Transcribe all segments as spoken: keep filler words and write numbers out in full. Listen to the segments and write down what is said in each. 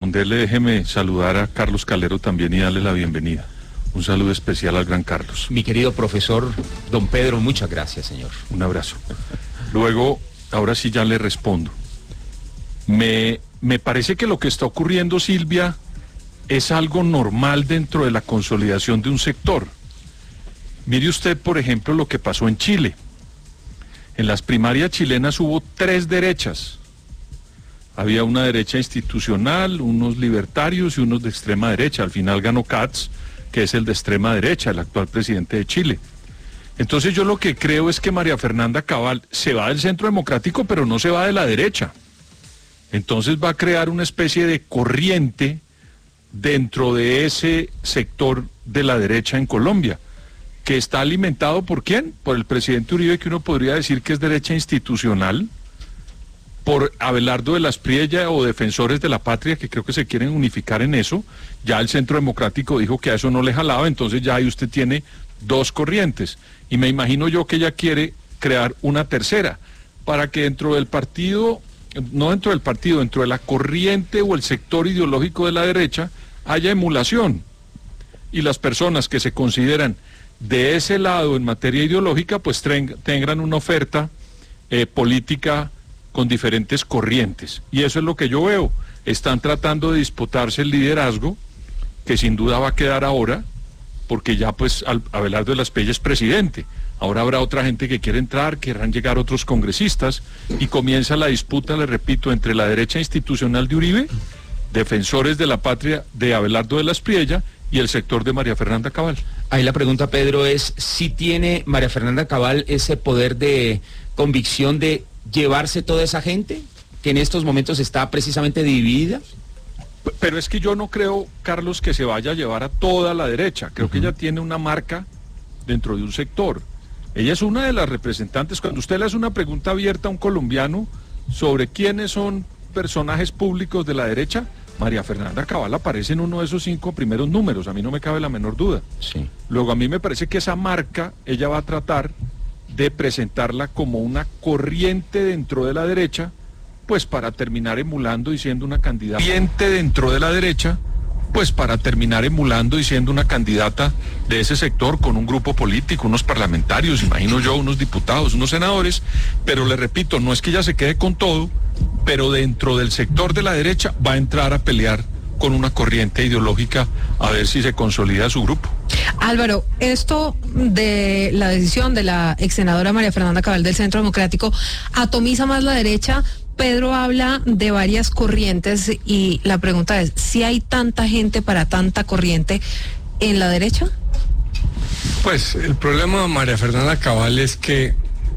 responderle, déjeme saludar a Carlos Calero también y darle la bienvenida. Un saludo especial al gran Carlos. Mi querido profesor don Pedro, muchas gracias, señor. Un abrazo. Luego, ahora sí ya le respondo. Me, me parece que lo que está ocurriendo, Silvia, es algo normal dentro de la consolidación de un sector. Mire usted, por ejemplo, lo que pasó en Chile. En las primarias chilenas hubo tres derechas. Había una derecha institucional, unos libertarios y unos de extrema derecha. Al final ganó Katz, que es el de extrema derecha, el actual presidente de Chile. Entonces yo lo que creo es que María Fernanda Cabal se va del Centro Democrático, pero no se va de la derecha. Entonces va a crear una especie de corriente dentro de ese sector de la derecha en Colombia, que está alimentado ¿por quién? Por el presidente Uribe, que uno podría decir que es derecha institucional, por Abelardo de la Espriella o Defensores de la Patria, que creo que se quieren unificar en eso. Ya el Centro Democrático dijo que a eso no le jalaba, entonces ya ahí usted tiene dos corrientes. Y me imagino yo que ella quiere crear una tercera, para que dentro del partido, no dentro del partido, dentro de la corriente o el sector ideológico de la derecha, haya emulación. Y las personas que se consideran de ese lado en materia ideológica, pues tengan una oferta eh, política con diferentes corrientes. Y eso es lo que yo veo. Están tratando de disputarse el liderazgo, que sin duda va a quedar ahora, porque ya pues Abelardo de la Espriella es presidente. Ahora habrá otra gente que quiere entrar, querrán llegar otros congresistas, y comienza la disputa, le repito, entre la derecha institucional de Uribe, Defensores de la Patria de Abelardo de la Espriella, y el sector de María Fernanda Cabal. Ahí la pregunta, Pedro, es si tiene María Fernanda Cabal ese poder de convicción de llevarse toda esa gente que en estos momentos está precisamente dividida. Pero es que yo no creo, Carlos, que se vaya a llevar a toda la derecha. Creo uh-huh. que ella tiene una marca dentro de un sector. Ella es una de las representantes. Cuando usted le hace una pregunta abierta a un colombiano sobre quiénes son personajes públicos de la derecha, María Fernanda Cabal aparece en uno de esos cinco primeros números, a mí no me cabe la menor duda. Sí. Luego a mí me parece que esa marca, ella va a tratar de presentarla como una corriente dentro de la derecha, pues para terminar emulando y siendo una candidata. Corriente dentro de la derecha, pues para terminar emulando y siendo una candidata de ese sector con un grupo político, unos parlamentarios, imagino yo, unos diputados, unos senadores, pero le repito, no es que ella se quede con todo, pero dentro del sector de la derecha va a entrar a pelear con una corriente ideológica a ver si se consolida su grupo. Álvaro, esto de la decisión de la ex senadora María Fernanda Cabal del Centro Democrático atomiza más la derecha. Pedro habla de varias corrientes y la pregunta es, ¿si hay tanta gente para tanta corriente en la derecha? Pues el problema de María Fernanda Cabal es que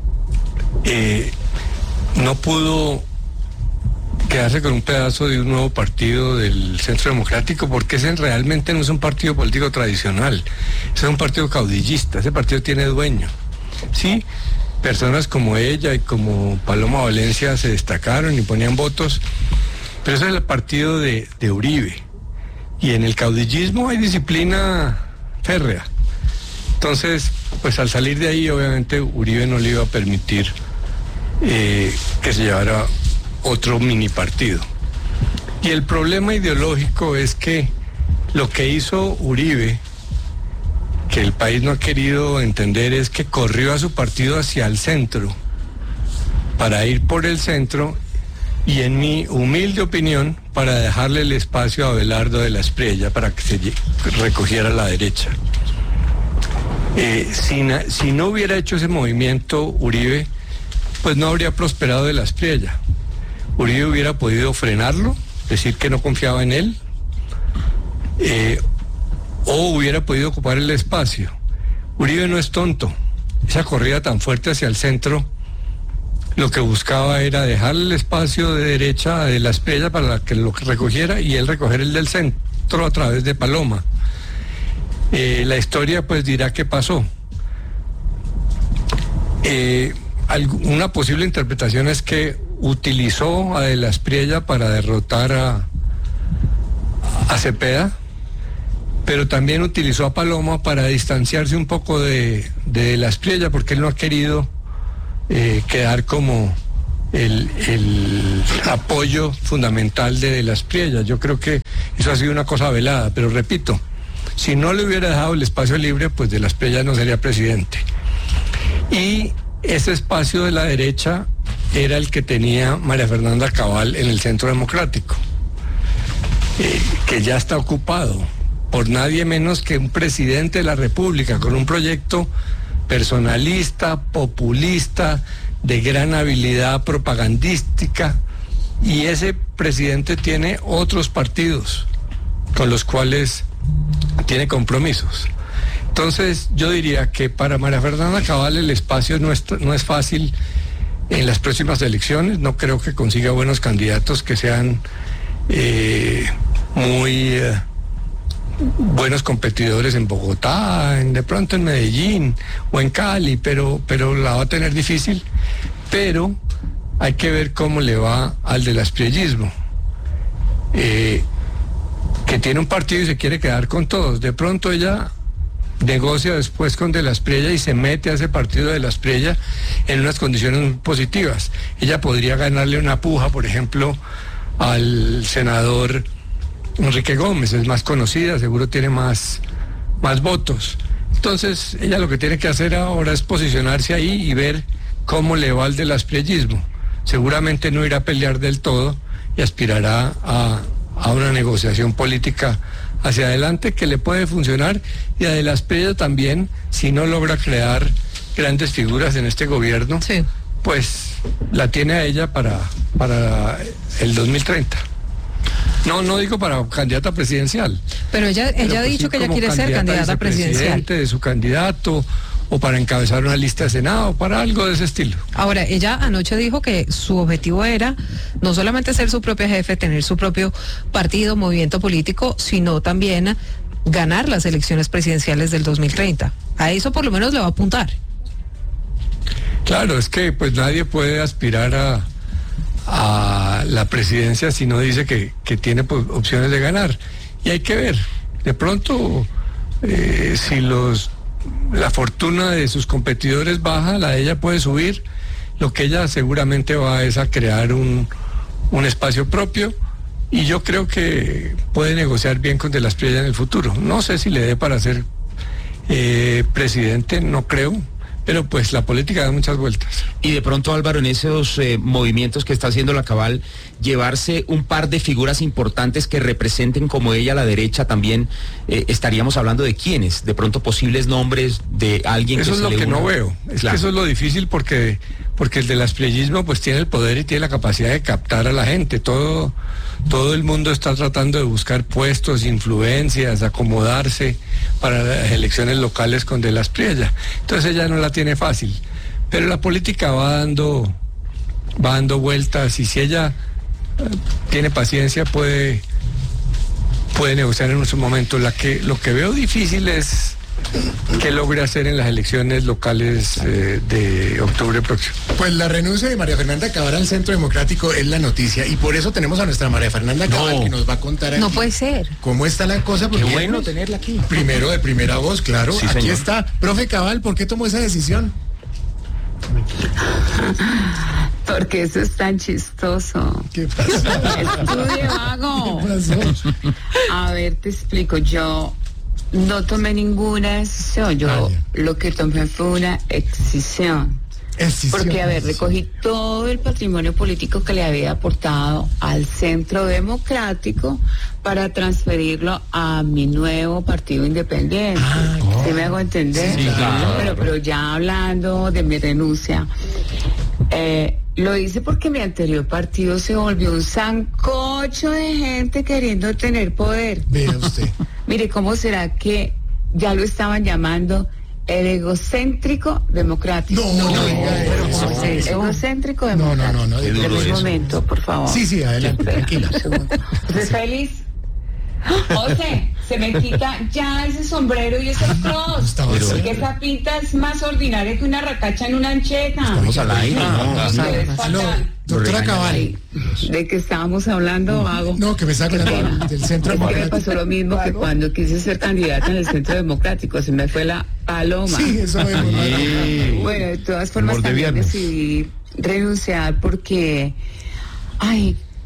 eh, no pudo quedarse con un pedazo de un nuevo partido del Centro Democrático, porque ese realmente no es un partido político tradicional, ese es un partido caudillista, ese partido tiene dueño. Sí, personas como ella y como Paloma Valencia se destacaron y ponían votos, pero ese es el partido de, de Uribe, y en el caudillismo hay disciplina férrea. Entonces, pues al salir de ahí, obviamente Uribe no le iba a permitir eh, que se llevara otro mini partido. Y el problema ideológico es que lo que hizo Uribe, que el país no ha querido entender, es que corrió a su partido hacia el centro para ir por el centro y, en mi humilde opinión, para dejarle el espacio a Abelardo de la Espriella para que se recogiera a la derecha. Eh, si, si no hubiera hecho ese movimiento Uribe, pues no habría prosperado de la Espriella. Uribe hubiera podido frenarlo, decir que no confiaba en él, eh, o hubiera podido ocupar el espacio. Uribe no es tonto. Esa corrida tan fuerte hacia el centro, lo que buscaba era dejarle el espacio de derecha de la Espriella para que lo recogiera y él recoger el del centro a través de Paloma. Eh, la historia pues dirá qué pasó. Eh, una posible interpretación es que utilizó a de la Espriella para derrotar a, a Cepeda, pero también utilizó a Paloma para distanciarse un poco de, de la Espriella, porque él no ha querido eh, quedar como el, el apoyo fundamental de, de la Espriella. Yo creo que Eso ha sido una cosa velada, pero repito, si no le hubiera dejado el espacio libre, pues de la Espriella no sería presidente. Y ese espacio de la derecha era el que tenía María Fernanda Cabal en el Centro Democrático, eh, que ya está ocupado por nadie menos que un presidente de la República con un proyecto personalista, populista, de gran habilidad propagandística, y ese presidente tiene otros partidos con los cuales tiene compromisos. Entonces yo diría que para María Fernanda Cabal el espacio no es, no es fácil en las próximas elecciones. No creo que consiga buenos candidatos que sean eh, muy eh, buenos competidores en Bogotá, en, de pronto en Medellín o en Cali, pero, pero la va a tener difícil. Pero hay que ver cómo le va al del aspriellismo, eh, que tiene un partido y se quiere quedar con todos. De pronto ella negocia después con De la Espriella y se mete a ese partido de La Espriella en unas condiciones muy positivas. Ella podría ganarle una puja, por ejemplo, al senador Enrique Gómez, es más conocida, seguro tiene más, más votos. Entonces ella lo que tiene que hacer ahora es posicionarse ahí y ver cómo le va al del aspriellismo. Seguramente no irá a pelear del todo y aspirará a, a una negociación política hacia adelante que le puede funcionar, y a De la Espriella también, si no logra crear grandes figuras en este gobierno, sí, pues la tiene a ella para, para el dos mil treinta. No, no digo para candidata presidencial. Pero ella, ella pero ha pues dicho sí, que ella quiere ser candidata presidencial. De su candidato, o para encabezar una lista de Senado, para algo de ese estilo. Ahora, ella anoche dijo que su objetivo era no solamente ser su propia jefe, tener su propio partido, movimiento político, sino también ganar las elecciones presidenciales del dos mil treinta. A eso por lo menos le va a apuntar. Claro, es que pues nadie puede aspirar a, a la presidencia si no dice que, que tiene pues, opciones de ganar. Y hay que ver, de pronto, eh, si los la fortuna de sus competidores baja, la de ella puede subir. Lo que ella seguramente va es a crear un, un espacio propio, y yo creo que puede negociar bien con De la Espriella en el futuro. No sé si le dé para ser eh, presidente, no creo, pero pues la política da muchas vueltas. Y de pronto, Álvaro, en esos eh, movimientos que está haciendo la Cabal, llevarse un par de figuras importantes que representen como ella a la derecha también, eh, estaríamos hablando de quiénes, de pronto posibles nombres de alguien eso que es se lo le que una. no veo, es Claro. que eso es lo difícil, porque porque el del aspriellismo pues tiene el poder y tiene la capacidad de captar a la gente. Todo todo el mundo está tratando de buscar puestos, influencias, acomodarse para las elecciones locales con De la Espriella. Entonces ella no la tiene fácil, pero la política va dando va dando vueltas, y si ella eh, tiene paciencia puede puede negociar en su momento. La que lo que veo difícil es qué logre hacer en las elecciones locales eh, de octubre próximo. Pues la renuncia de María Fernanda Cabal al Centro Democrático es la noticia, y por eso tenemos a nuestra María Fernanda Cabal, No. que nos va a contar aquí No puede ser. cómo está la cosa. Qué porque bueno tenerla aquí. Primero de primera voz, claro. Sí, Aquí señor. está. Profe Cabal, ¿por qué tomó esa decisión? Porque eso es tan chistoso. ¿Qué pasó? Estudie, vago. ¿Qué pasó? A ver, te explico. Yo no tomé ninguna decisión. Yo Ah, lo que tomé fue una excisión. Escisión. Porque, a ver, recogí todo el patrimonio político que le había aportado al Centro Democrático para transferirlo a mi nuevo partido independiente. Ah, ¿Sí me hago entender? Sí, claro. Pero, pero ya hablando de mi renuncia, eh, lo hice porque mi anterior partido se volvió un sancocho de gente queriendo tener poder. Vea usted. Mire, ¿cómo será que ya lo estaban llamando el egocéntrico democrático? No, no, no, diga pero eso. ¿cómo se dice? Egocéntrico No, no, democrático. no, no, Qué diga duro Deme un eso. momento, por favor. Sí, sí, adelante, Espera, tranquila. un segundo. ¿Usted es feliz? José, se me quita ya ese sombrero y esos cross. Estaba Porque cerca. esa pinta es más ordinaria que una racacha en una ancheta. Vamos al aire. No, no, se no. ve Aló, fatal. doctora Lo Cabal. Ay, ¿de qué estábamos hablando, vago? No, que me saque la Pena. del Centro Es que me Democrático. pasó lo mismo que cuando quise ser candidata en el Centro Democrático, se me fue la paloma. Sí, eso vemos. ¿no? Bueno, de todas formas Humor de también viernes. decidí renunciar porque, ay,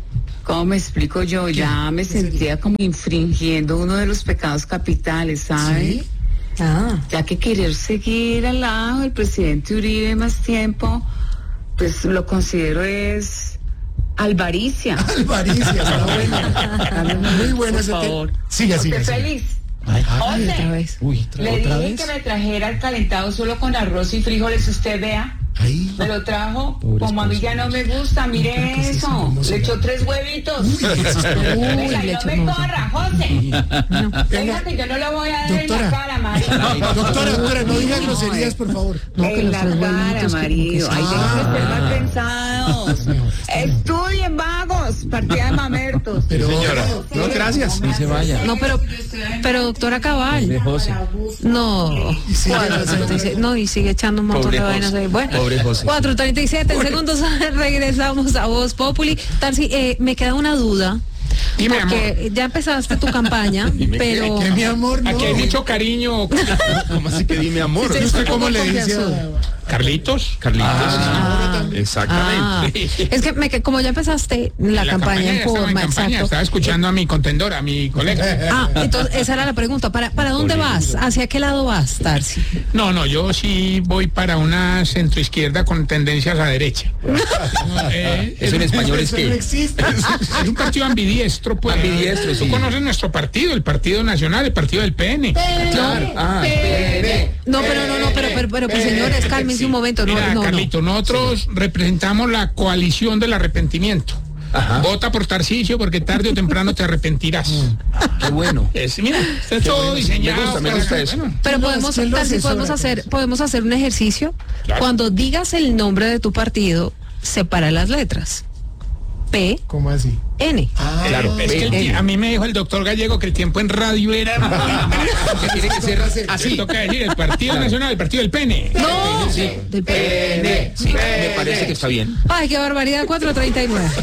¿Cómo me explico yo? Ya me sentía como infringiendo uno de los pecados capitales, ¿sabe? ¿Sí? Ah. Ya que querer seguir al lado del presidente Uribe más tiempo, pues lo considero es alvaricia. Alvaricia, está bueno. Muy bueno Por ese tema. favor. Siga, siga, Estoy siga. feliz. Ay, José, Otra vez. Uy, le ¿otra dije vez? que me trajera el calentado solo con arroz y frijoles, usted vea. Ay. Me lo trajo, como a mí ya no me gusta, mire ¿qué es eso? eso. ¿Cómo se Le echó llama? tres huevitos. Uy, Venga, le no echó- me no. corra, José. Venga, que yo no lo voy a dar en Doctora. la cara, marido. Doctora, doctora, no diga No, groserías, eh. por favor. No, que En los la tres cara, huevitos, que- marido. que Ahí sí. deben de ser Ah. mal pensados. Estudien, vagos. Partida de mamertos. Pero, No, gracias. No se vaya. No, pero, pero doctora Cabal. José. No, Y sigue cuatro treinta y seis, no, y sigue echando un montón Pobre de vainas José. ahí. Bueno, Pobre José. cuatro treinta y siete segundos, regresamos a Voz Populi. Tarsi, eh, me queda una duda. Dime, porque ya empezaste tu campaña, pero... que mi amor, no. Aquí hay mucho cariño. ¿Cómo así que dime amor? Sí, ¿Y usted cómo le Confianza. dice a... Carlitos. Carlitos. Ah. Exactamente. Ah, es que me, que- como ya empezaste la, La campaña ya en estaba forma, en campaña, exacto. estaba escuchando a mi contendora, a mi colega. Ah, entonces esa era la pregunta. ¿Para, para dónde vas? ¿Hacia qué lado vas, Tarsi? No, no, yo sí voy para una centroizquierda con tendencias a derecha. No, eh, Eso en español es Eso no que... existe. es un partido ambidiestro, pues. Ambidiestro, sí. Tú conoces nuestro partido, el Partido Nacional, el partido del P N. Claro. Ah, No, pero no, no, pero, pero, pero, pues, señores, cálmense un momento. No, Mira, no, no. Carlito, nosotros representamos la coalición del arrepentimiento. Ajá. Vota por Tarcisio porque tarde o temprano te arrepentirás. qué bueno. Es, mira, está todo diseñado. Me gusta, me para gusta que- eso. bueno, Pero No, podemos, es que lo Tarsi, asesora podemos con hacer, eso. podemos hacer un ejercicio. Claro. Cuando digas el nombre de tu partido, separa las letras. P, ¿Cómo así? N. Ah, Claro. Es que el ti- a mí me dijo el doctor Gallego que el tiempo en radio era... Que tiene que ser Así así. toca decir, el Partido Nacional, el Partido del Pene. No, Sí. del P. N. Sí, me parece que está bien. Ay, qué barbaridad, cuatro treinta y nueve.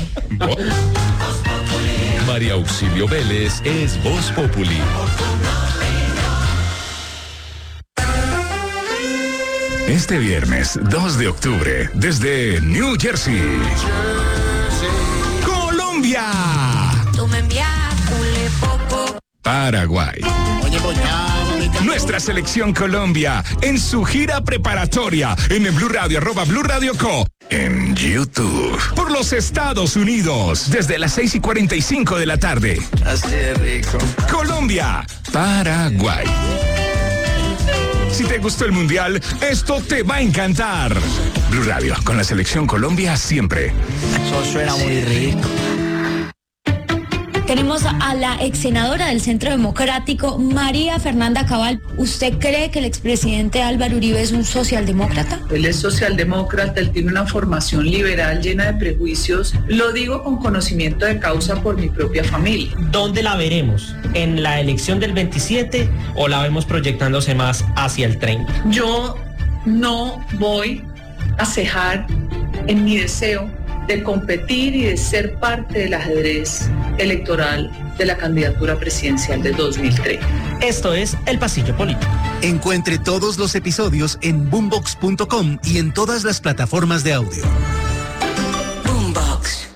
María Auxilio Vélez es Voz Populi. Este viernes dos de octubre, desde New Jersey, Colombia, Tú me enviaste un poco. Paraguay. Nuestra selección Colombia en su gira preparatoria en el Blue Radio, arroba Blue Radio Co. En YouTube. Por los Estados Unidos, desde las seis y cuarenta y cinco de la tarde. Colombia, Paraguay. Si te gustó el Mundial, esto te va a encantar. Blue Radio, con la selección Colombia siempre. Eso suena muy rico. Tenemos a la ex senadora del Centro Democrático, María Fernanda Cabal. ¿Usted cree que el expresidente Álvaro Uribe es un socialdemócrata? Él es socialdemócrata, él tiene una formación liberal llena de prejuicios. Lo digo con conocimiento de causa por mi propia familia. ¿Dónde la veremos? ¿En la elección del veintisiete o la vemos proyectándose más hacia el treinta? Yo no voy a cejar en mi deseo de competir y de ser parte del ajedrez electoral de la candidatura presidencial del dos mil treinta. Esto es El Pasillo Político. Encuentre todos los episodios en boombox punto com y en todas las plataformas de audio. Boombox.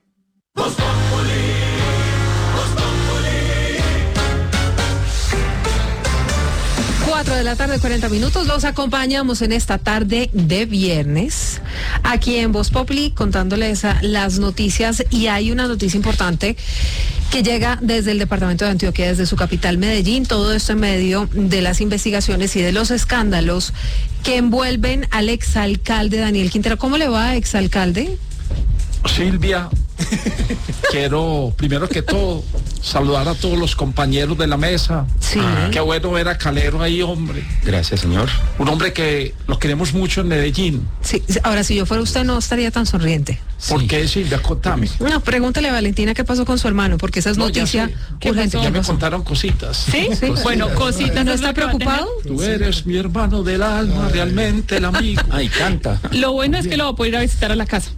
cuatro de la tarde, cuarenta minutos. Los acompañamos en esta tarde de viernes aquí en Voz Populi contándoles a- las noticias, y hay una noticia importante que llega desde el departamento de Antioquia, desde su capital Medellín. Todo esto en medio de las investigaciones y de los escándalos que envuelven al exalcalde Daniel Quintero. ¿Cómo le va, exalcalde? Silvia, quiero primero que todo saludar a todos los compañeros de la mesa. Sí. Ah, qué bueno ver a Calero ahí, hombre. Gracias, señor. Un hombre que lo queremos mucho en Medellín. Sí, ahora si yo fuera usted no estaría tan sonriente. ¿Por qué, Silvia? Contame. No, pregúntale a Valentina qué pasó con su hermano, porque esa es No, ya noticia sé. ¿Qué urgente. pasó? Ya ¿Qué me pasó? contaron cositas. ¿Sí? Sí. Bueno, cositas. ¿No está preocupado? Tú eres mi hermano del alma, realmente el amigo. Ay, canta. Lo bueno es que lo voy a poder ir a visitar a la casa.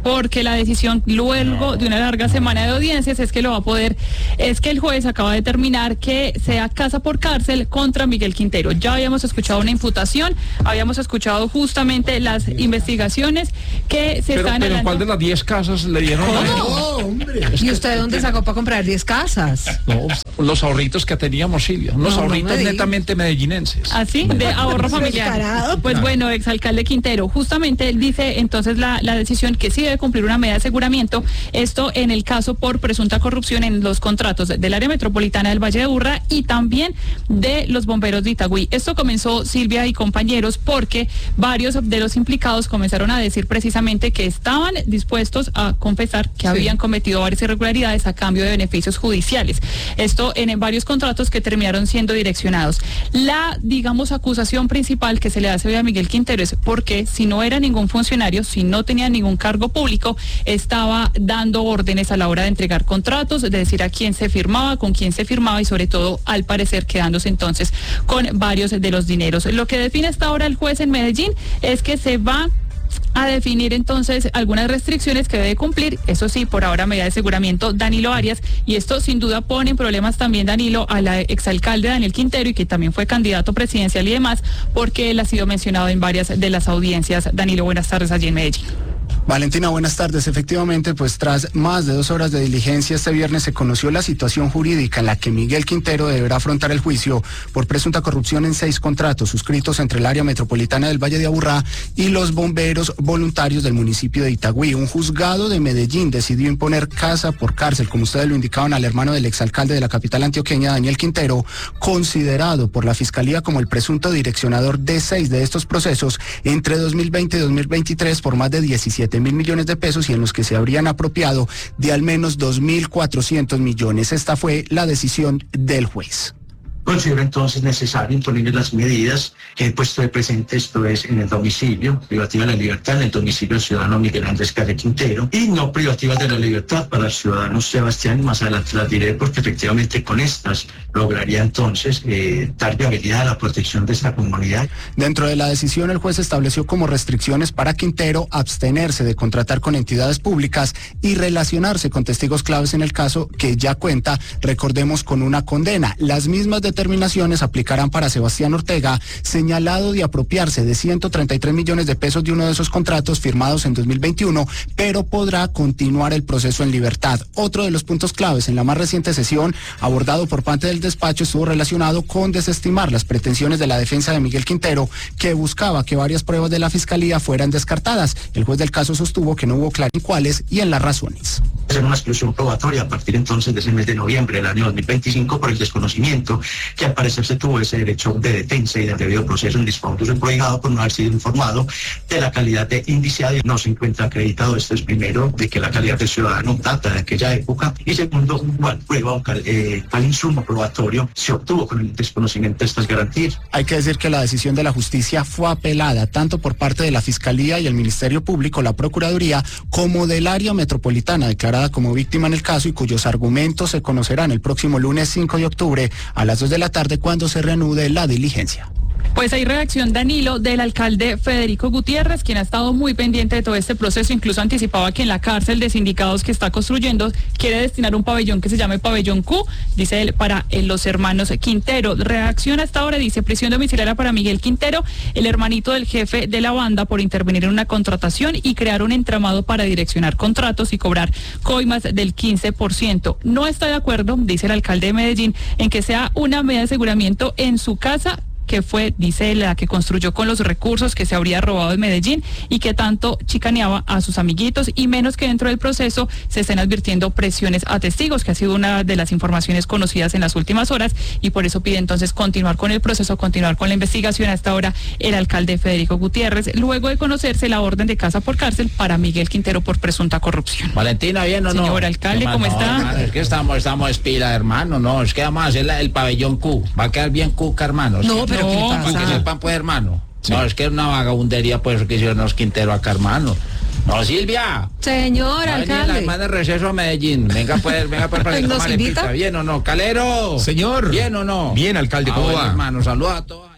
porque la decisión luego de una larga semana de audiencias es que lo va a poder, es que el juez acaba de determinar que sea casa por cárcel contra Miguel Quintero. Ya habíamos escuchado una imputación, habíamos escuchado justamente las investigaciones que se pero, están... Pero ¿en cuál de las diez casas le dieron? No, hombre. ¿Y usted dónde sacó para comprar diez casas? No, los ahorritos que teníamos, Silvia, unos No, no ahorritos me netamente medellinenses. ¿Así? De ahorro familiar. Descarado. Pues bueno, exalcalde Quintero, justamente él dice entonces la, la decisión que sí debe cumplir una medida de aseguramiento, esto en el caso por presunta corrupción en los contratos del área metropolitana del Valle de Aburrá y también de los bomberos de Itagüí. Esto comenzó, Silvia y compañeros, porque varios de los implicados comenzaron a decir precisamente que estaban dispuestos a confesar que sí habían cometido varias irregularidades a cambio de beneficios judiciales. Esto en, en varios contratos que terminaron siendo direccionados. La, digamos, acusación principal que se le hace hoy a Miguel Quintero es porque si no era ningún funcionario, si no tenía ningún cargo público, estaba dando órdenes a la hora de entregar contratos, de decir a quién se firmaba, con quién se firmaba y sobre todo, al parecer, quedándose entonces con varios de los dineros. Lo que define hasta ahora el juez en Medellín es que se va a definir entonces algunas restricciones que debe cumplir, eso sí, por ahora medida de aseguramiento Danilo Arias, y esto sin duda pone en problemas también, Danilo, a la exalcalde Daniel Quintero, y que también fue candidato presidencial y demás, porque él ha sido mencionado en varias de las audiencias. Danilo, buenas tardes allí en Medellín. Valentina, buenas tardes. Efectivamente, pues tras más de dos horas de diligencia, este viernes se conoció la situación jurídica en la que Miguel Quintero deberá afrontar el juicio por presunta corrupción en seis contratos suscritos entre el área metropolitana del Valle de Aburrá y los bomberos voluntarios del municipio de Itagüí. Un juzgado de Medellín decidió imponer casa por cárcel, como ustedes lo indicaban, al hermano del exalcalde de la capital antioqueña, Daniel Quintero, considerado por la Fiscalía como el presunto direccionador de seis de estos procesos entre dos mil veinte y dos mil veintitrés por más de diecisiete mil millones de pesos y en los que se habrían apropiado de al menos dos mil cuatrocientos millones. Esta fue la decisión del juez. Considero entonces necesario imponer las medidas que he puesto de presente, esto es en el domicilio, privativa de la libertad, en el domicilio del ciudadano Miguel Andrés Calle Quintero, y no privativas de la libertad para el ciudadano Sebastián, y más adelante las diré porque efectivamente con estas lograría entonces eh, dar viabilidad a la protección de esta comunidad. Dentro de la decisión, el juez estableció como restricciones para Quintero abstenerse de contratar con entidades públicas y relacionarse con testigos claves en el caso, que ya cuenta, recordemos, con una condena. Las mismas de determinaciones aplicarán para Sebastián Ortega, señalado de apropiarse de ciento treinta y tres millones de pesos de uno de esos contratos firmados en dos mil veintiuno, pero podrá continuar el proceso en libertad. Otro de los puntos claves en la más reciente sesión, abordado por parte del despacho, estuvo relacionado con desestimar las pretensiones de la defensa de Miguel Quintero, que buscaba que varias pruebas de la Fiscalía fueran descartadas. El juez del caso sostuvo que no hubo claridad en cuáles y en las razones. Es una exclusión probatoria a partir entonces de ese mes de noviembre del año dos mil veinticinco por el desconocimiento que al parecer se tuvo ese derecho de defensa y de debido proceso en disfuntos prohibado por no haber sido informado de la calidad de indiciado. No se encuentra acreditado, esto es primero, de que la calidad del ciudadano data de aquella época, y segundo, cuál prueba o cuál eh, insumo probatorio se obtuvo con el desconocimiento de estas garantías. Hay que decir que la decisión de la justicia fue apelada tanto por parte de la Fiscalía y el Ministerio Público, la Procuraduría, como del área metropolitana declarada como víctima en el caso, y cuyos argumentos se conocerán el próximo lunes cinco de octubre a las dos de la tarde cuando se reanude la diligencia. Pues hay reacción, Danilo, del alcalde Federico Gutiérrez, quien ha estado muy pendiente de todo este proceso, incluso anticipaba que en la cárcel de sindicados que está construyendo quiere destinar un pabellón que se llame Pabellón Q, dice él, para eh, los hermanos Quintero. Reacción hasta ahora, dice, prisión domiciliaria para Miguel Quintero, el hermanito del jefe de la banda, por intervenir en una contratación y crear un entramado para direccionar contratos y cobrar coimas del quince por ciento. No está de acuerdo, dice el alcalde de Medellín, en que sea una medida de aseguramiento en su casa, que fue, dice él, la que construyó con los recursos que se habría robado en Medellín y que tanto chicaneaba a sus amiguitos, y menos que dentro del proceso se estén advirtiendo presiones a testigos, que ha sido una de las informaciones conocidas en las últimas horas, y por eso pide entonces continuar con el proceso, continuar con la investigación. Hasta ahora el alcalde Federico Gutiérrez, luego de conocerse la orden de casa por cárcel para Miguel Quintero por presunta corrupción. Valentina, ¿bien o no? Señor alcalde, ¿cómo no, está? Hermano, es que estamos, estamos espila, hermano, no, es que vamos a hacer la, el pabellón Q, va a quedar bien Cuca, hermano. No, pero ¿qué le pasa? Para que sepan, pues, hermano. Sí. No, es que es una vagabundería, pues, que hicieron los Quintero acá, hermano. No, Silvia. Señor va alcalde. La hermana de receso a Medellín. Venga, pues, venga, pues, para que ¿Nos invita? ¿Bien o no? Calero. Señor. ¿Bien o no? Bien, alcalde, ¿cómo ah, va? Hermano, saluda a todos.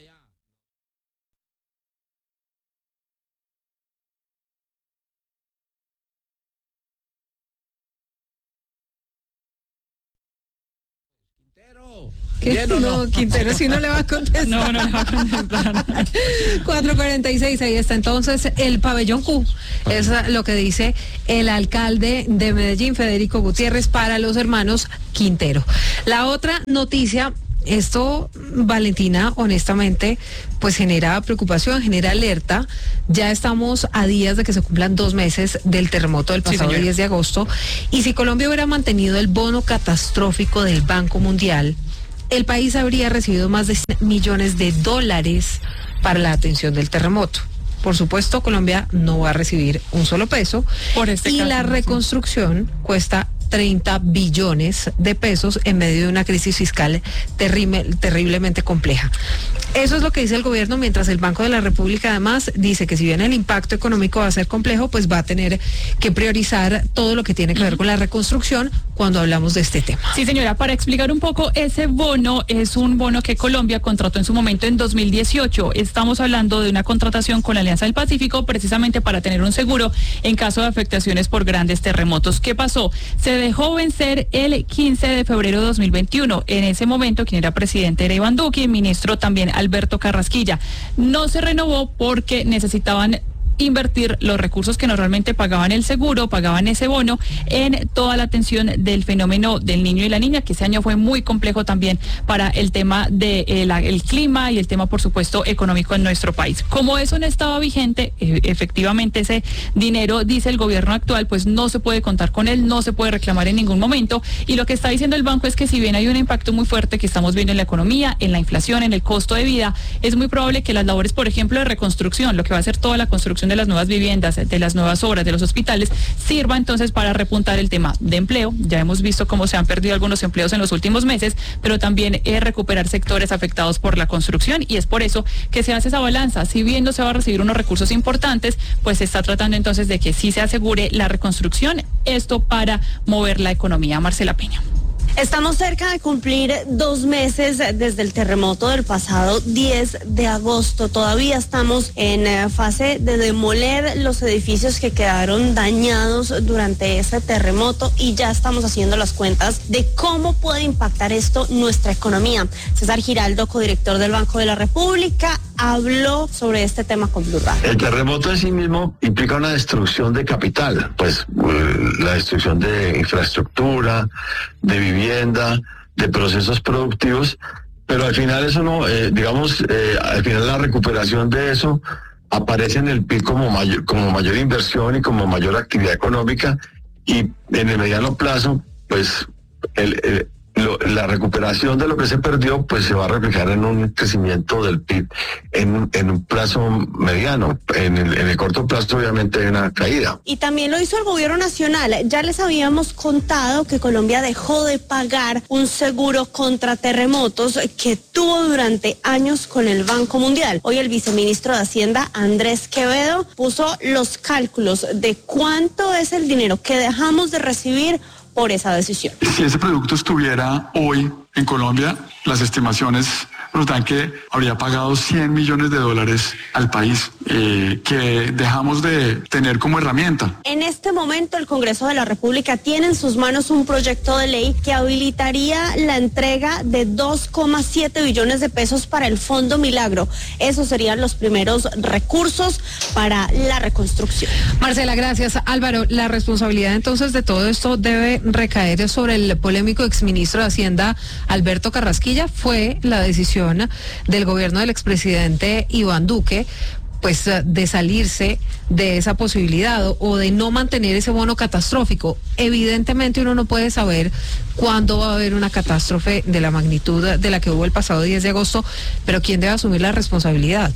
¿Qué? No, no, Quintero sí no le va a contestar. No, no le va a contestar. cuatro cuarenta y seis, ahí está entonces el pabellón Q. Es lo que dice el alcalde de Medellín, Federico Gutiérrez, para los hermanos Quintero. La otra noticia, esto, Valentina, honestamente, pues genera preocupación, genera alerta. Ya estamos a días de que se cumplan dos meses del terremoto del pasado sí, diez de agosto. Y si Colombia hubiera mantenido el bono catastrófico del Banco Mundial, el país habría recibido más de cien millones de dólares para la atención del terremoto. Por supuesto, Colombia no va a recibir un solo peso. Por este y caso, la reconstrucción sí. cuesta treinta billones de pesos en medio de una crisis fiscal terrible, terriblemente compleja. Eso es lo que dice el gobierno, mientras el Banco de la República además dice que si bien el impacto económico va a ser complejo, pues va a tener que priorizar todo lo que tiene que ver uh-huh. con la reconstrucción cuando hablamos de este tema. Sí, señora, para explicar un poco, ese bono es un bono que Colombia contrató en su momento en dos mil dieciocho. Estamos hablando de una contratación con la Alianza del Pacífico precisamente para tener un seguro en caso de afectaciones por grandes terremotos. ¿Qué pasó? Se dejó vencer el quince de febrero de dos mil veintiuno. En ese momento, quien era presidente era Iván Duque y ministro también Alberto Carrasquilla. No se renovó porque necesitaban invertir los recursos que normalmente pagaban el seguro, pagaban ese bono en toda la atención del fenómeno del niño y la niña, que ese año fue muy complejo también para el tema del de, eh, el clima y el tema, por supuesto, económico en nuestro país. Como eso no estaba vigente, eh, efectivamente ese dinero, dice el gobierno actual, pues no se puede contar con él, no se puede reclamar en ningún momento, y lo que está diciendo el banco es que si bien hay un impacto muy fuerte que estamos viendo en la economía, en la inflación, en el costo de vida, es muy probable que las labores, por ejemplo, de reconstrucción, lo que va a ser toda la construcción de las nuevas viviendas, de las nuevas obras, de los hospitales, sirva entonces para repuntar el tema de empleo. Ya hemos visto cómo se han perdido algunos empleos en los últimos meses, pero también es recuperar sectores afectados por la construcción, y es por eso que se hace esa balanza. Si bien no se va a recibir unos recursos importantes, pues se está tratando entonces de que sí se asegure la reconstrucción, esto para mover la economía. Marcela Peña. Estamos cerca de cumplir dos meses desde el terremoto del pasado diez de agosto. Todavía estamos en fase de demoler los edificios que quedaron dañados durante ese terremoto y ya estamos haciendo las cuentas de cómo puede impactar esto nuestra economía. César Giraldo, codirector del Banco de la República, habló sobre este tema con Blue Radio. El terremoto en sí mismo implica una destrucción de capital, pues la destrucción de infraestructura, de vivienda, de procesos productivos, pero al final eso no, eh, digamos, eh, al final la recuperación de eso aparece en el P I B como mayor, como mayor inversión y como mayor actividad económica, y en el mediano plazo, pues el, el Lo, la recuperación de lo que se perdió pues se va a reflejar en un crecimiento del P I B en, en un plazo mediano. En el, en el corto plazo obviamente hay una caída. Y también lo hizo el gobierno nacional. Ya les habíamos contado que Colombia dejó de pagar un seguro contra terremotos que tuvo durante años con el Banco Mundial. Hoy el viceministro de Hacienda, Andrés Quevedo, puso los cálculos de cuánto es el dinero que dejamos de recibir por esa decisión. Si ese producto estuviera hoy en Colombia, las estimaciones nos dan que habría pagado cien millones de dólares al país, eh, que dejamos de tener como herramienta. En este momento el Congreso de la República tiene en sus manos un proyecto de ley que habilitaría la entrega de dos coma siete billones de pesos para el Fondo Milagro. Esos serían los primeros recursos para la reconstrucción. Marcela, gracias. Álvaro, la responsabilidad entonces de todo esto debe recaer sobre el polémico exministro de Hacienda, Alberto Carrasquilla. Fue la decisión del gobierno del expresidente Iván Duque, pues de salirse de esa posibilidad o de no mantener ese bono catastrófico. Evidentemente uno no puede saber cuándo va a haber una catástrofe de la magnitud de la que hubo el pasado diez de agosto, pero ¿quién debe asumir la responsabilidad?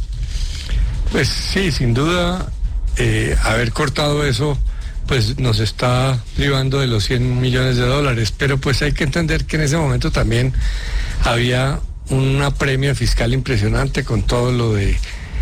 Pues sí, sin duda, eh, haber cortado eso pues nos está privando de los cien millones de dólares, pero pues hay que entender que en ese momento también había una premia fiscal impresionante con todo lo de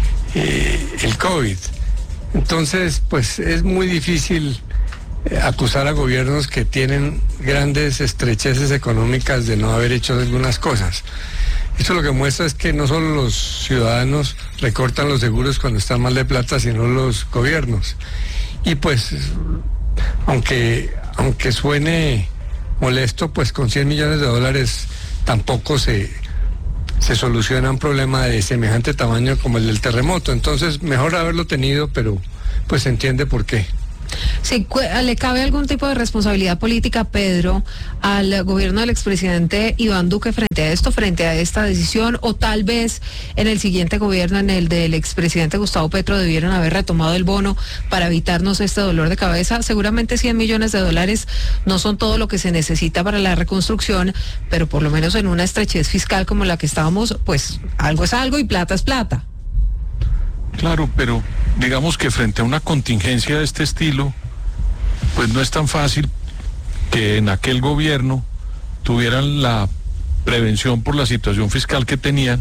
eh, el COVID. Entonces, pues es muy difícil eh, acusar a gobiernos que tienen grandes estrecheces económicas de no haber hecho algunas cosas. Esto lo que muestra es que no solo los ciudadanos recortan los seguros cuando están mal de plata, sino los gobiernos. Y pues, aunque, aunque suene molesto, pues con cien millones de dólares tampoco se, se soluciona un problema de semejante tamaño como el del terremoto. Entonces, mejor haberlo tenido, pero pues se entiende por qué. Sí, ¿le cabe algún tipo de responsabilidad política, Pedro, al gobierno del expresidente Iván Duque frente a esto, frente a esta decisión? O tal vez en el siguiente gobierno, en el del expresidente Gustavo Petro, debieron haber retomado el bono para evitarnos este dolor de cabeza. Seguramente cien millones de dólares no son todo lo que se necesita para la reconstrucción, pero por lo menos en una estrechez fiscal como la que estábamos, pues algo es algo y plata es plata. Claro, pero digamos que frente a una contingencia de este estilo, pues no es tan fácil que en aquel gobierno tuvieran la prevención por la situación fiscal que tenían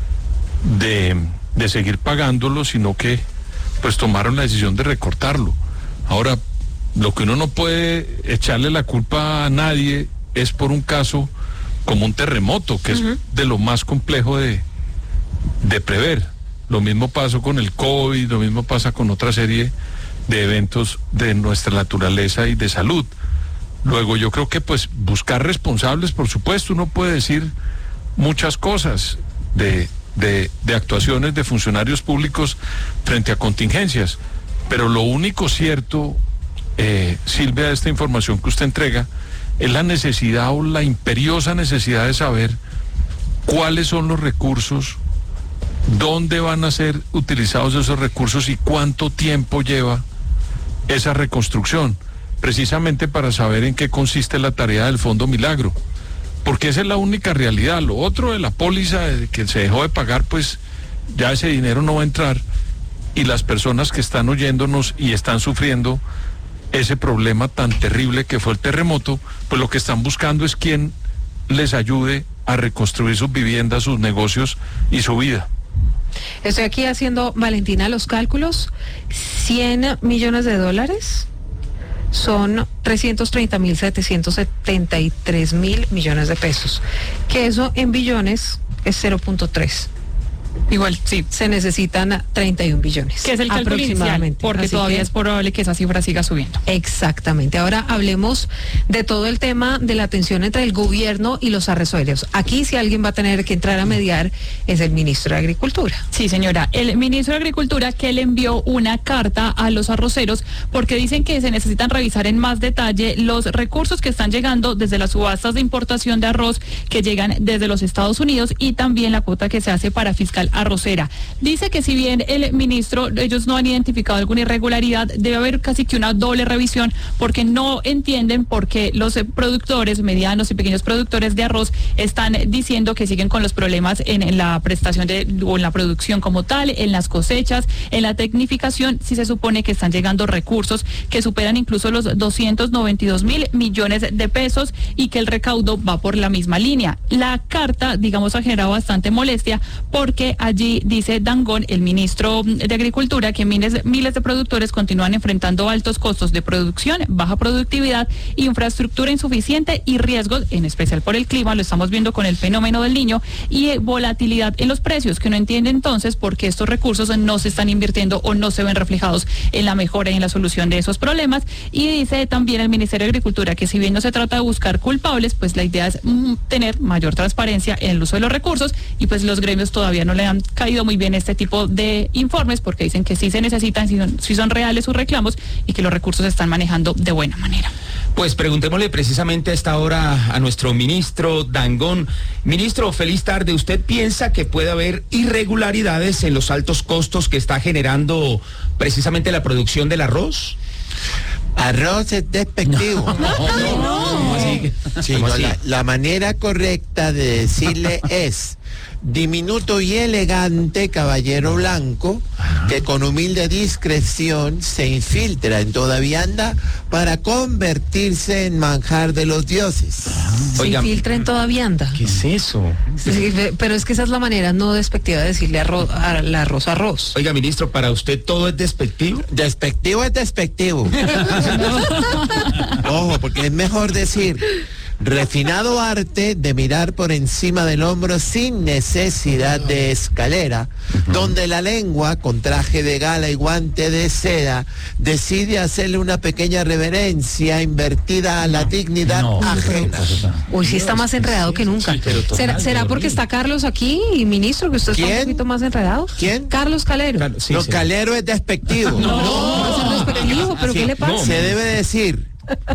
de, de seguir pagándolo, sino que pues tomaron la decisión de recortarlo. Ahora, lo que uno no puede echarle la culpa a nadie es por un caso como un terremoto, que uh-huh. es de lo más complejo de, de prever. Lo mismo pasó con el COVID, lo mismo pasa con otra serie de eventos de nuestra naturaleza y de salud. Luego yo creo que pues buscar responsables, por supuesto, uno puede decir muchas cosas de, de, de actuaciones de funcionarios públicos frente a contingencias, pero lo único cierto, eh, Silvia, de esta información que usted entrega, es la necesidad o la imperiosa necesidad de saber cuáles son los recursos, dónde van a ser utilizados esos recursos y cuánto tiempo lleva esa reconstrucción, precisamente para saber en qué consiste la tarea del Fondo Milagro, porque esa es la única realidad. Lo otro de la póliza de que se dejó de pagar, pues ya ese dinero no va a entrar, y las personas que están oyéndonos y están sufriendo ese problema tan terrible que fue el terremoto, pues lo que están buscando es quien les ayude a reconstruir sus viviendas, sus negocios y su vida. Estoy aquí haciendo, Valentina, los cálculos. cien millones de dólares son trescientos treinta mil setecientos setenta y tres mil millones de pesos, que eso en billones es cero punto tres. Igual, sí. Se necesitan treinta y un billones. Que es el cálculo inicial, porque así todavía que, es probable que esa cifra siga subiendo. Exactamente. Ahora hablemos de todo el tema de la tensión entre el gobierno y los arroceros. Aquí, si alguien va a tener que entrar a mediar, es el ministro de Agricultura. Sí, señora. El ministro de Agricultura, que le envió una carta a los arroceros porque dicen que se necesitan revisar en más detalle los recursos que están llegando desde las subastas de importación de arroz que llegan desde los Estados Unidos, y también la cuota que se hace para fiscal arrocera. Dice que si bien el ministro, ellos no han identificado alguna irregularidad, debe haber casi que una doble revisión, porque no entienden por qué los productores, medianos y pequeños productores de arroz, están diciendo que siguen con los problemas en, en la prestación de, o en la producción como tal, en las cosechas, en la tecnificación, si se supone que están llegando recursos que superan incluso los doscientos noventa y dos mil millones de pesos, y que el recaudo va por la misma línea. La carta, digamos, ha generado bastante molestia, porque allí dice Dangond, el ministro de Agricultura, que miles, miles de productores continúan enfrentando altos costos de producción, baja productividad, infraestructura insuficiente y riesgos, en especial por el clima, lo estamos viendo con el fenómeno del Niño, y eh, volatilidad en los precios, que no entiende entonces por qué estos recursos no se están invirtiendo o no se ven reflejados en la mejora y en la solución de esos problemas. Y dice también el Ministerio de Agricultura que si bien no se trata de buscar culpables, pues la idea es mm, tener mayor transparencia en el uso de los recursos, y pues los gremios todavía no le han caído muy bien este tipo de informes, porque dicen que sí se necesitan, si son, si son reales sus reclamos, y que los recursos se están manejando de buena manera. Pues preguntémosle precisamente a esta hora a nuestro ministro Dangond. Ministro, feliz tarde. ¿Usted piensa que puede haber irregularidades en los altos costos que está generando precisamente la producción del arroz? Arroz es despectivo. No, no, no. no. ¿Cómo así? Sí, ¿Cómo no, así? La, la manera correcta de decirle es diminuto y elegante caballero blanco, que con humilde discreción se infiltra en toda vianda para convertirse en manjar de los dioses. Se Oiga, infiltra en toda vianda. ¿Qué es eso? Sí, pero es que esa es la manera no despectiva de decirle arroz, al arroz arroz. Oiga, ministro, ¿para usted todo es despectivo? Despectivo es despectivo. Ojo, porque es mejor decir refinado arte de mirar por encima del hombro sin necesidad de escalera, donde la lengua, con traje de gala y guante de seda, decide hacerle una pequeña reverencia invertida a la dignidad ajena. Hoy sí está más enredado que nunca. ¿Será, ¿será porque está Carlos aquí, ministro, que usted está un poquito más enredado? ¿Quién? Carlos Calero. Car sí, no, sí. Calero es despectivo. No, no, no es despectivo, pero sí, ¿qué le pasa? Se debe decir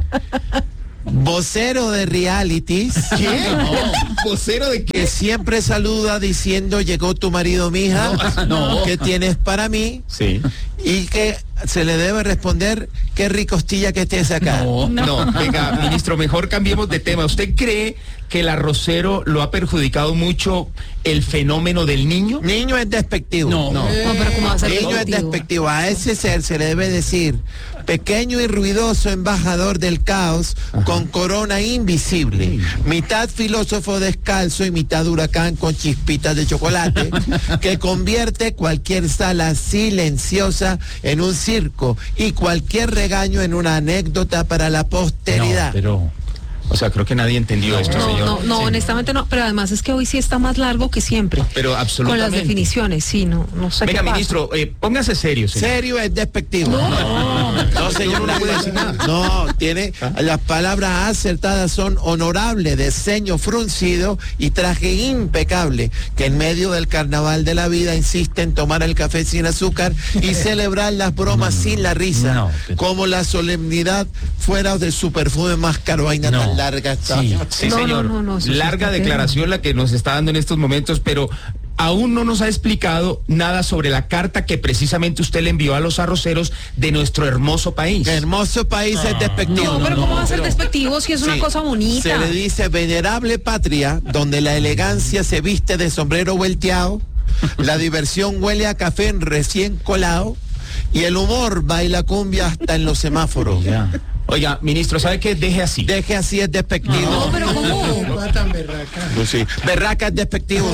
vocero de realities. ¿Qué? No, vocero de qué? Que siempre saluda diciendo llegó tu marido, mija. No, no. ¿Qué tienes para mí? Sí. Y que se le debe responder qué ricostilla que estés acá. No, no, no, venga, ministro, mejor cambiemos de tema. ¿Usted cree que el arrocero lo ha perjudicado mucho el fenómeno del niño? Niño es despectivo. No, no. no pero ¿cómo va a ser niño despectivo? es despectivo. A ese ser se le debe decir pequeño y ruidoso embajador del caos. Ajá. Con corona invisible. Sí. Mitad filósofo descalzo y mitad huracán con chispitas de chocolate que convierte cualquier sala silenciosa en un circo y cualquier regaño en una anécdota para la posteridad. No, pero... O sea, creo que nadie entendió esto, no, señor. No, no, sí. honestamente no, pero además es que hoy sí está más largo que siempre. Pero absolutamente. Con las definiciones, sí, no, no sé. Venga, qué pasa. ministro, eh, póngase serio, señor. Serio es despectivo. No, no, no señor, no puede decir nada. No, tiene, las palabras acertadas son honorable, de ceño fruncido y traje impecable, que en medio del carnaval de la vida insiste en tomar el café sin azúcar y celebrar las bromas no, sin la risa, no, pero... como la solemnidad fuera de su perfume más caro, vaina no. tan larga está. Sí, sí no, señor. No, no, no, larga declaración la que nos está dando en estos momentos, pero aún no nos ha explicado nada sobre la carta que precisamente usted le envió a los arroceros de nuestro hermoso país. Hermoso país ah, es despectivo. No, pero ¿cómo va a ser despectivo si es sí, una cosa bonita? Se le dice venerable patria, donde la elegancia se viste de sombrero volteado, la diversión huele a café recién colado y el humor baila cumbia hasta en los semáforos. Yeah. Oiga, ministro, ¿sabe qué? Deje así. Deje así, es despectivo. No, pero ¿cómo? No va tan berraca. Pues sí, berraca es despectivo.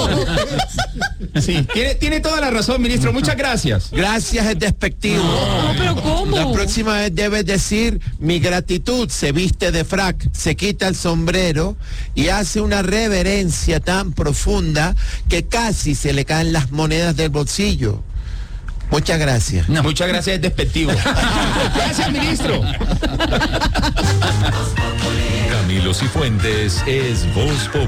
Sí, tiene, tiene toda la razón, ministro. Muchas gracias. Gracias es despectivo. No, pero ¿cómo? La próxima vez debes decir, mi gratitud se viste de frac, se quita el sombrero y hace una reverencia tan profunda que casi se le caen las monedas del bolsillo. Muchas gracias. No. Muchas gracias es despectivo. Gracias, ministro. Camilo Cifuentes es Voz Populi.